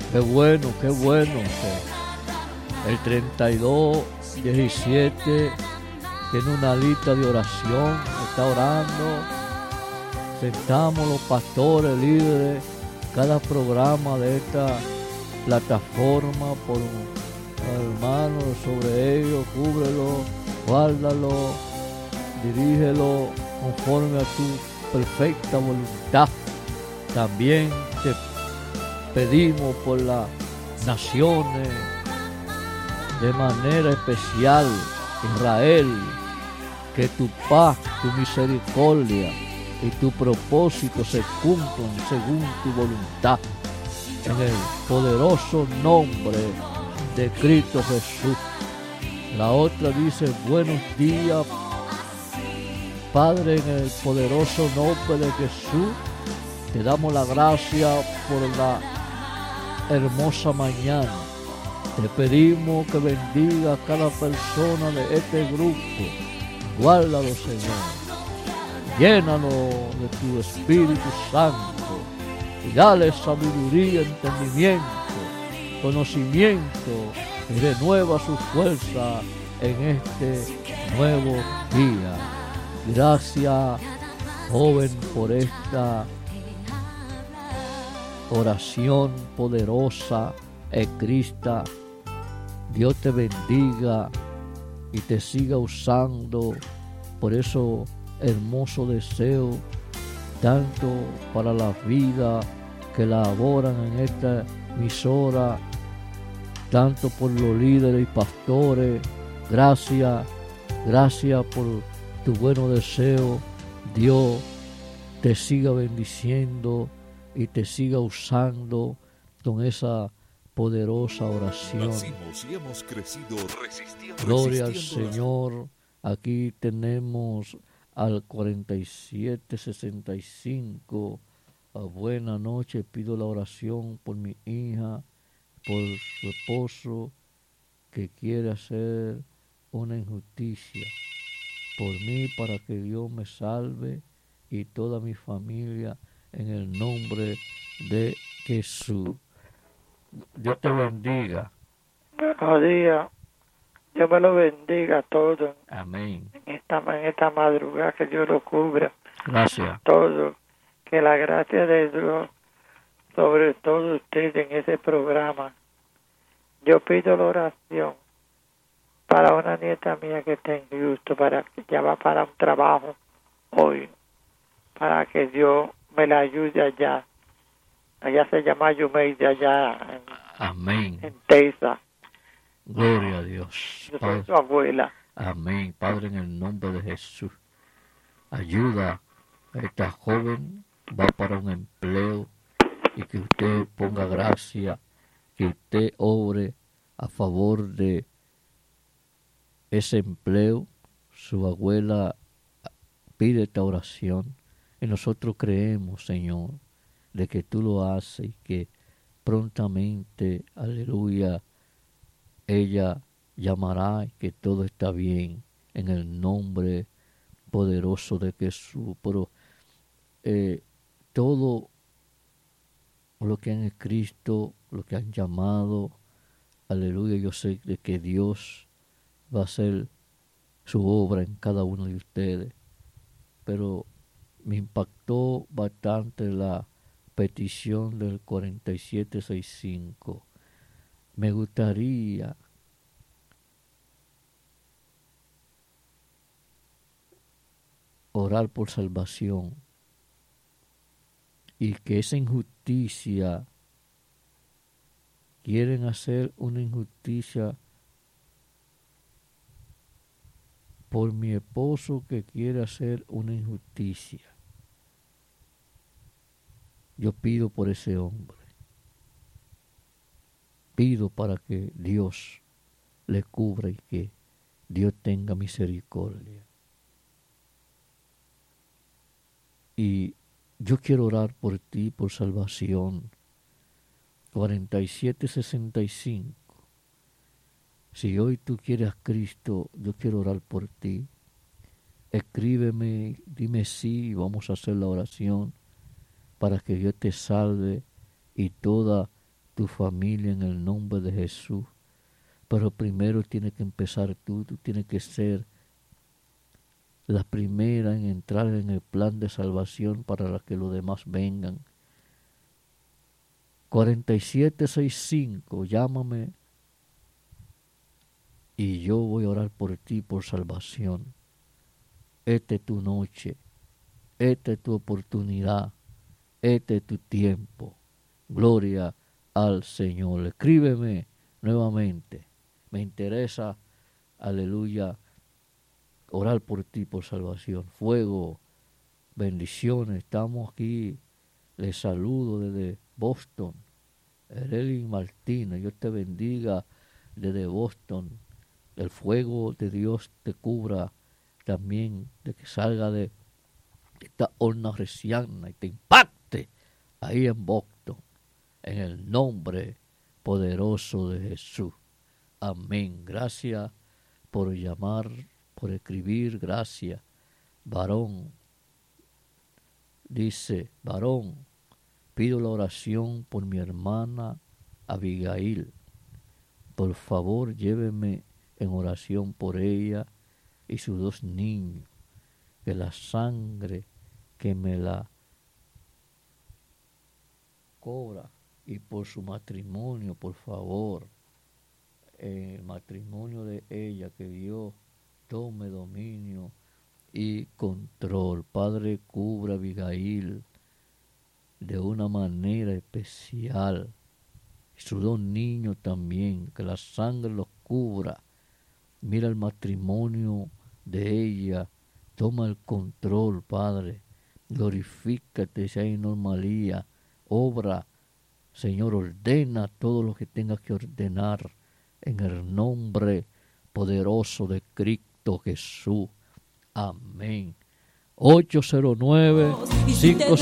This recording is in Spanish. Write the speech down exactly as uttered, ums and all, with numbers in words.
Qué bueno, qué bueno. Que el treinta y dos diecisiete tiene una lista de oración, está orando. Sentamos los pastores, líderes, cada programa de esta plataforma por hermano sobre ellos, cúbrelo, guárdalo, dirígelo conforme a tu perfecta voluntad. También te pedimos por las naciones, de manera especial Israel, que tu paz, tu misericordia y tu propósito se cumplan según tu voluntad, en el poderoso nombre de Cristo Jesús. La otra dice: buenos días, Padre, en el poderoso nombre de Jesús, te damos la gracia por la hermosa mañana. Te pedimos que bendiga a cada persona de este grupo. Guárdalo, Señor. Llénalo de tu Espíritu Santo y dale sabiduría, entendimiento, conocimiento y renueva su fuerza en este nuevo día. Gracias, joven, por esta oración poderosa, escrita. Dios te bendiga y te siga usando por eso hermoso deseo, tanto para la vida que laboran en esta emisora, tanto por los líderes y pastores. Gracias, gracias por tu bueno deseo. Dios te siga bendiciendo y te siga usando con esa poderosa oración. Nacimos y hemos crecido resistiendo. Gloria al resistiendo Señor. Aquí tenemos al cuarenta y siete sesenta y cinco. Buenas noches, pido la oración por mi hija, por su esposo que quiere hacer una injusticia, por mí, para que Dios me salve y toda mi familia, en el nombre de Jesús. Dios te bendiga. Buenos días. Dios me lo bendiga a todos. Amén. En esta, en esta madrugada, que Dios lo cubra. Gracias. Todo. Que la gracia de Dios sobre todo ustedes en ese programa. Yo pido la oración para una nieta mía que está en Houston, para que ya va para un trabajo hoy, para que Dios me la ayude allá. Allá se llama Yumeide, allá en, Amén. en Texas. Gloria a Dios. Yo soy Padre. su abuela. Amén. Padre, en el nombre de Jesús, ayuda a esta joven, va para un empleo, y que usted ponga gracia, que usted obre a favor de ese empleo. Su abuela pide esta oración y nosotros creemos, Señor, de que tú lo haces y que prontamente, aleluya, ella llamará y que todo está bien en el nombre poderoso de Jesús. Pero eh, todo lo que han escrito, lo que han llamado, aleluya, yo sé de que Dios va a hacer su obra en cada uno de ustedes. Pero me impactó bastante la petición del cuarenta y siete sesenta y cinco. Me gustaría orar por salvación y que esa injusticia, quieren hacer una injusticia por mi esposo que quiere hacer una injusticia. Yo pido por ese hombre. Pido para que Dios le cubra y que Dios tenga misericordia. Y yo quiero orar por ti, por salvación. cuarenta y siete sesenta y cinco. Si hoy tú quieres a Cristo, yo quiero orar por ti. Escríbeme, dime sí, y vamos a hacer la oración para que Dios te salve y toda tu familia en el nombre de Jesús. Pero primero tienes que empezar tú, tú tienes que ser la primera en entrar en el plan de salvación para que los demás vengan. cuarenta y siete sesenta y cinco, llámame y yo voy a orar por ti, por salvación. Esta es tu noche, esta es tu oportunidad, este es tu tiempo. Gloria al Señor. Escríbeme nuevamente. Me interesa, aleluya, orar por ti, por salvación. Fuego, bendiciones. Estamos aquí. Les saludo desde Boston. Erelin Martínez, Dios te bendiga desde Boston. El fuego de Dios te cubra también, de que salga de esta horna reciana y te impacte ahí en Boston, en el nombre poderoso de Jesús. Amén. Gracias por llamar, por escribir, gracias. Varón, dice, varón, pido la oración por mi hermana Abigail. Por favor, lléveme en oración por ella y sus dos niños, que la sangre que me la cobra, y por su matrimonio, por favor, el matrimonio de ella, que Dios tome dominio y control. Padre, cubra a Abigail de una manera especial, y sus dos niños también, que la sangre los cubra. Mira el matrimonio de ella, toma el control, Padre. Glorifícate si hay normalía, obra, Señor, ordena todo lo que tengas que ordenar en el nombre poderoso de Cristo Jesús. Amén. ocho cero nueve, cinco